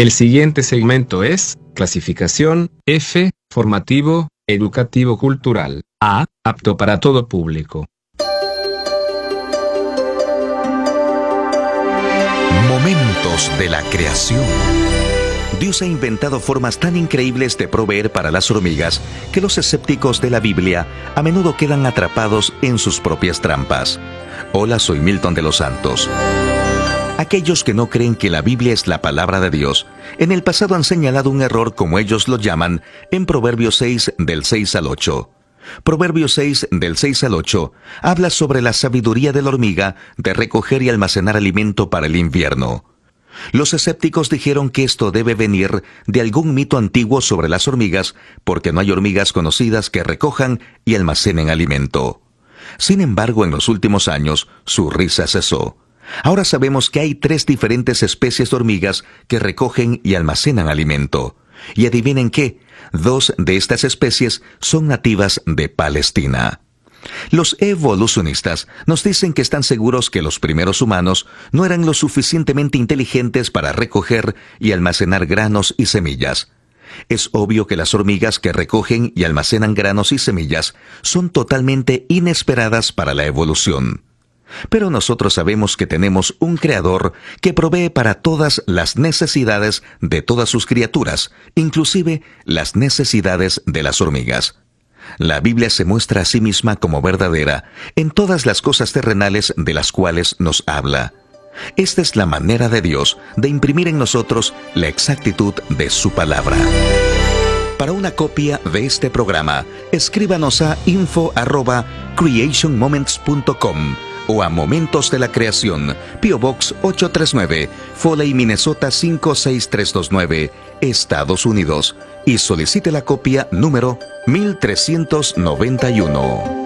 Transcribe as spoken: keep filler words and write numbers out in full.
El siguiente segmento es clasificación F, formativo, educativo cultural. A, apto para todo público. Momentos de la creación. Dios ha inventado formas tan increíbles de proveer para las hormigas que los escépticos de la Biblia a menudo quedan atrapados en sus propias trampas. Hola, soy Milton de los Santos. Aquellos que no creen que la Biblia es la palabra de Dios, en el pasado han señalado un error, como ellos lo llaman, en Proverbios seis, del seis al ocho. Proverbios seis, del seis al ocho, habla sobre la sabiduría de la hormiga de recoger y almacenar alimento para el invierno. Los escépticos dijeron que esto debe venir de algún mito antiguo sobre las hormigas, porque no hay hormigas conocidas que recojan y almacenen alimento. Sin embargo, en los últimos años, su risa cesó. Ahora sabemos que hay tres diferentes especies de hormigas que recogen y almacenan alimento. Y adivinen qué, dos de estas especies son nativas de Palestina. Los evolucionistas nos dicen que están seguros que los primeros humanos no eran lo suficientemente inteligentes para recoger y almacenar granos y semillas. Es obvio que las hormigas que recogen y almacenan granos y semillas son totalmente inesperadas para la evolución. Pero nosotros sabemos que tenemos un Creador que provee para todas las necesidades de todas sus criaturas, inclusive las necesidades de las hormigas. La Biblia se muestra a sí misma como verdadera en todas las cosas terrenales de las cuales nos habla. Esta es la manera de Dios de imprimir en nosotros la exactitud de su palabra. Para una copia de este programa, escríbanos a info arroba creation moments punto com o a Momentos de la Creación, P O Box ocho tres nueve, Foley, Minnesota cinco seis tres dos nueve, Estados Unidos, y solicite la copia número mil trescientos noventa y uno.